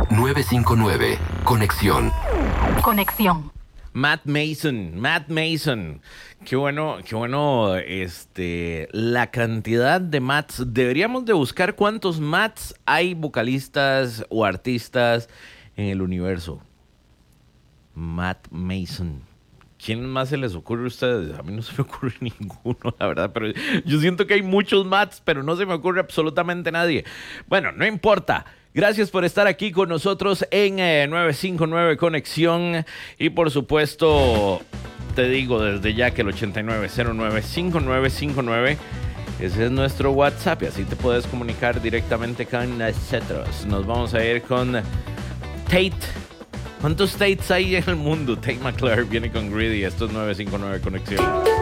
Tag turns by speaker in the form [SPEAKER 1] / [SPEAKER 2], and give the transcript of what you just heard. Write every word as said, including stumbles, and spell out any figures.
[SPEAKER 1] nueve cinco nueve, Conexión.
[SPEAKER 2] Conexión.
[SPEAKER 3] Matt Mason, Matt Mason. Qué bueno, qué bueno, este, la cantidad de Matts. Deberíamos de buscar cuántos Matts hay vocalistas o artistas en el universo. Matt Mason. ¿Quién más se les ocurre a ustedes? A mí no se me ocurre ninguno, la verdad, pero yo siento que hay muchos Matts, pero no se me ocurre absolutamente nadie. Bueno, no importa. Gracias por estar aquí con nosotros en eh, nueve cinco nueve Conexión. Y por supuesto, te digo desde ya que el ochenta y nueve cero nueve cinco nueve cinco nueve, ese es nuestro WhatsApp y así te puedes comunicar directamente con nosotros. Nos vamos a ir con Tate. ¿Cuántos Tates hay en el mundo? Tate McClure viene con Greedy. Esto es nueve cinco nueve Conexión.